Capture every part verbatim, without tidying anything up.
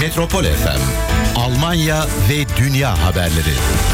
Metropol F M, Almanya ve Dünya haberleri.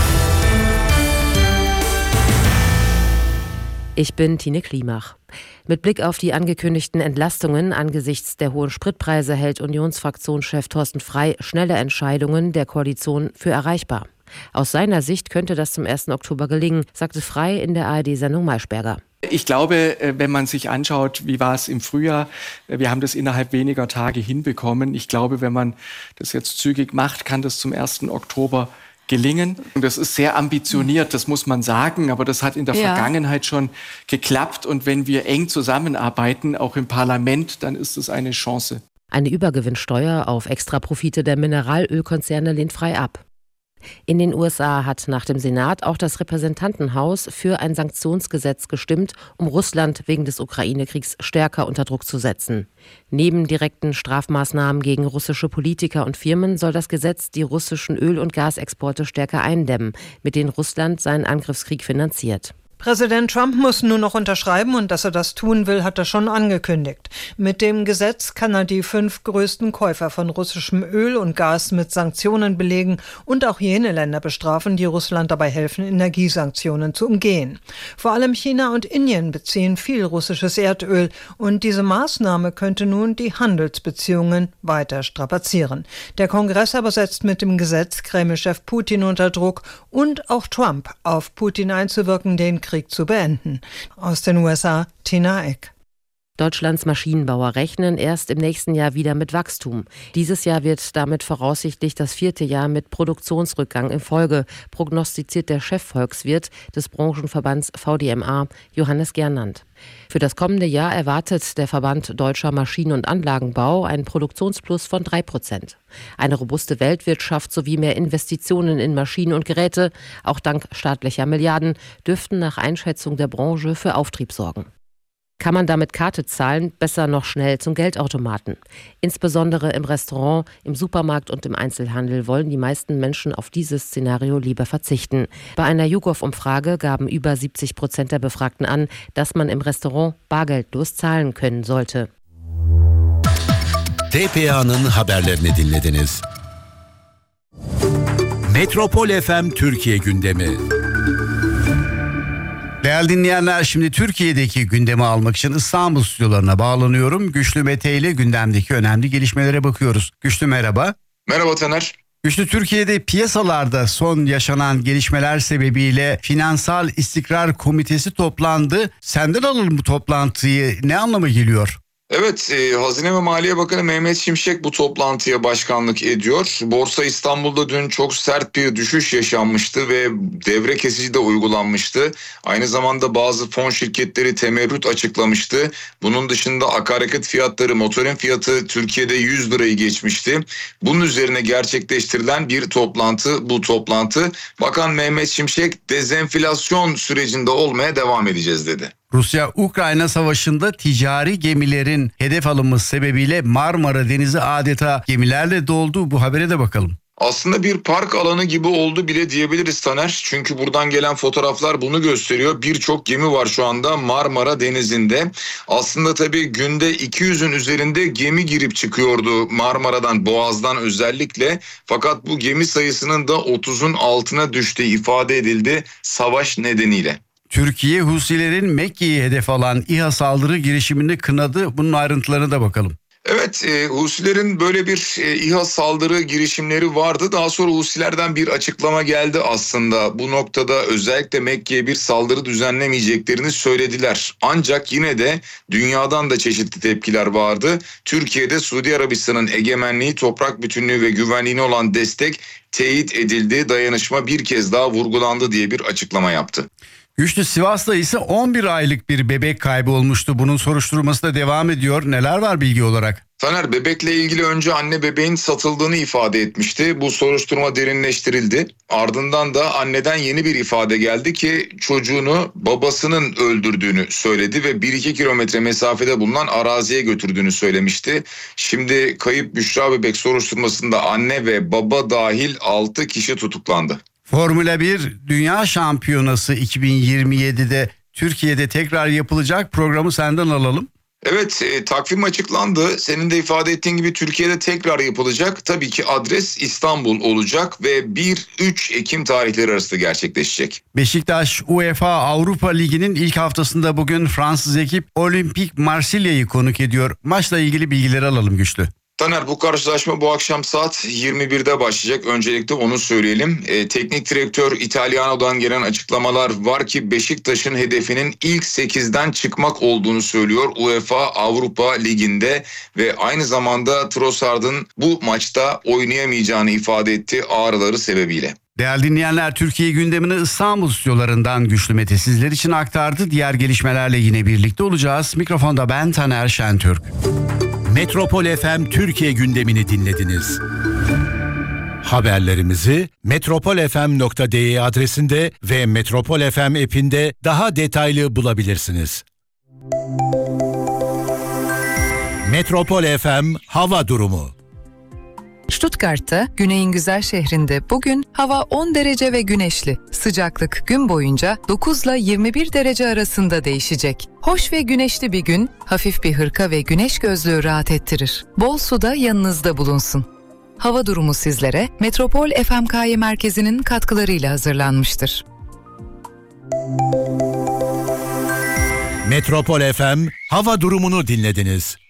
Ich bin Tine Klimach. Mit Blick auf die angekündigten Entlastungen angesichts der hohen Spritpreise hält Unionsfraktionschef Thorsten Frey schnelle Entscheidungen der Koalition für erreichbar. Aus seiner Sicht könnte das zum ersten Oktober gelingen, sagte Frey in der A R D-Sendung Maischberger. Ich glaube, wenn man sich anschaut, wie war es im Frühjahr, wir haben das innerhalb weniger Tage hinbekommen. Ich glaube, wenn man das jetzt zügig macht, kann das zum ersten Oktober gelingen. Und das ist sehr ambitioniert, das muss man sagen, aber das hat in der ja. Vergangenheit schon geklappt. Und wenn wir eng zusammenarbeiten, auch im Parlament, dann ist es eine Chance. Eine Übergewinnsteuer auf Extraprofite der Mineralölkonzerne lehnt Frey ab. In den U S A hat nach dem Senat auch das Repräsentantenhaus für ein Sanktionsgesetz gestimmt, um Russland wegen des Ukraine-Kriegs stärker unter Druck zu setzen. Neben direkten Strafmaßnahmen gegen russische Politiker und Firmen soll das Gesetz die russischen Öl- und Gasexporte stärker eindämmen, mit denen Russland seinen Angriffskrieg finanziert. Präsident Trump muss nur noch unterschreiben und dass er das tun will, hat er schon angekündigt. Mit dem Gesetz kann er die fünf größten Käufer von russischem Öl und Gas mit Sanktionen belegen und auch jene Länder bestrafen, die Russland dabei helfen, Energiesanktionen zu umgehen. Vor allem China und Indien beziehen viel russisches Erdöl und diese Maßnahme könnte nun die Handelsbeziehungen weiter strapazieren. Der Kongress aber setzt mit dem Gesetz Kreml-Chef Putin unter Druck und auch Trump auf Putin einzuwirken, den Krieg zu beenden. Aus den U S A, Tina Eck. Deutschlands Maschinenbauer rechnen erst im nächsten Jahr wieder mit Wachstum. Dieses Jahr wird damit voraussichtlich das vierte Jahr mit Produktionsrückgang in Folge, prognostiziert der Chefvolkswirt des Branchenverbands V D M A, Johannes Gernand. Für das kommende Jahr erwartet der Verband Deutscher Maschinen- und Anlagenbau einen Produktionsplus von drei Prozent. Eine robuste Weltwirtschaft sowie mehr Investitionen in Maschinen und Geräte, auch dank staatlicher Milliarden, dürften nach Einschätzung der Branche für Auftrieb sorgen. Kann man damit Karte zahlen, besser noch schnell zum Geldautomaten. Insbesondere im Restaurant, im Supermarkt und im Einzelhandel wollen die meisten Menschen auf dieses Szenario lieber verzichten. Bei einer YouGov-Umfrage gaben über siebzig Prozent der Befragten an, dass man im Restaurant bargeldlos zahlen können sollte. T P A'nın haberlerini dinlediniz. Metropol F M Türkiye gündemi. Değerli dinleyenler, şimdi Türkiye'deki gündemi almak için İstanbul stüdyolarına bağlanıyorum. Güçlü Mete ile gündemdeki önemli gelişmelere bakıyoruz. Güçlü merhaba. Merhaba Taner. Güçlü, Türkiye'de piyasalarda son yaşanan gelişmeler sebebiyle Finansal İstikrar Komitesi toplandı. Senden alalım bu toplantıyı. Ne anlama geliyor? Evet, e, Hazine ve Maliye Bakanı Mehmet Şimşek bu toplantıya başkanlık ediyor. Borsa İstanbul'da dün çok sert bir düşüş yaşanmıştı ve devre kesici de uygulanmıştı. Aynı zamanda bazı fon şirketleri temerrüt açıklamıştı. Bunun dışında akaryakıt fiyatları, motorin fiyatı Türkiye'de yüz lirayı geçmişti. Bunun üzerine gerçekleştirilen bir toplantı bu toplantı. Bakan Mehmet Şimşek dezenflasyon sürecinde olmaya devam edeceğiz dedi. Rusya-Ukrayna savaşında ticari gemilerin hedef alınması sebebiyle Marmara Denizi adeta gemilerle doldu. Bu habere de bakalım. Aslında bir park alanı gibi oldu bile diyebiliriz Taner. Çünkü buradan gelen fotoğraflar bunu gösteriyor. Birçok gemi var şu anda Marmara Denizi'nde. Aslında tabii günde iki yüzün üzerinde gemi girip çıkıyordu Marmara'dan, Boğaz'dan özellikle. Fakat bu gemi sayısının da otuzun altına düştüğü ifade edildi savaş nedeniyle. Türkiye, Husilerin Mekke'yi hedef alan İHA saldırı girişimini kınadı. Bunun ayrıntılarına da bakalım. Evet, e, Husilerin böyle bir e, İHA saldırı girişimleri vardı. Daha sonra Husilerden bir açıklama geldi aslında. Bu noktada özellikle Mekke'ye bir saldırı düzenlemeyeceklerini söylediler. Ancak yine de dünyadan da çeşitli tepkiler vardı. Türkiye'de Suudi Arabistan'ın egemenliği, toprak bütünlüğü ve güvenliğine olan destek teyit edildi. Dayanışma bir kez daha vurgulandı diye bir açıklama yaptı. Güçlü, Sivas'ta ise on bir aylık bir bebek kaybı olmuştu. Bunun soruşturması da devam ediyor. Neler var bilgi olarak? Taner, bebekle ilgili önce anne bebeğin satıldığını ifade etmişti. Bu soruşturma derinleştirildi. Ardından da anneden yeni bir ifade geldi ki çocuğunu babasının öldürdüğünü söyledi ve bir iki kilometre mesafede bulunan araziye götürdüğünü söylemişti. Şimdi kayıp Büşra bebek soruşturmasında anne ve baba dahil altı kişi tutuklandı. Formula bir Dünya Şampiyonası iki bin yirmi yedide Türkiye'de tekrar yapılacak, programı senden alalım. Evet, e, takvim açıklandı. Senin de ifade ettiğin gibi Türkiye'de tekrar yapılacak. Tabii ki adres İstanbul olacak ve bir üç Ekim tarihleri arasında gerçekleşecek. Beşiktaş UEFA Avrupa Ligi'nin ilk haftasında bugün Fransız ekip Olimpik Marsilya'yı konuk ediyor. Maçla ilgili bilgileri alalım Güçlü. Taner, bu karşılaşma bu akşam saat yirmi birde başlayacak. Öncelikle onu söyleyelim. E, teknik direktör Italiano'dan gelen açıklamalar var ki Beşiktaş'ın hedefinin ilk sekizden çıkmak olduğunu söylüyor UEFA Avrupa Ligi'nde ve aynı zamanda Trossard'ın bu maçta oynayamayacağını ifade etti ağrıları sebebiyle. Değerli dinleyenler, Türkiye gündemini İstanbul stüdyolarından Güçlü Mete sizler için aktardı. Diğer gelişmelerle yine birlikte olacağız. Mikrofonda ben Taner Şentürk. Metropol F M Türkiye gündemini dinlediniz. Haberlerimizi metropol f m nokta d e adresinde ve Metropol F M app'inde daha detaylı bulabilirsiniz. Metropol F M hava durumu. Stuttgart'ta, Güney'in güzel şehrinde bugün hava on derece ve güneşli. Sıcaklık gün boyunca dokuz ile yirmi bir derece arasında değişecek. Hoş ve güneşli bir gün, hafif bir hırka ve güneş gözlüğü rahat ettirir. Bol su da yanınızda bulunsun. Hava durumu sizlere Metropol F M K Y merkezinin katkılarıyla hazırlanmıştır. Metropol F M hava durumunu dinlediniz.